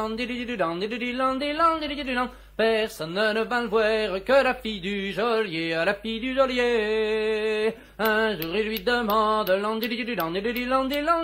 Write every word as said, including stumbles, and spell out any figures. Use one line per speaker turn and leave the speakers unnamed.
Personne ne va le voir que la fille du geôlier, la fille du geôlier. Un jour il lui demande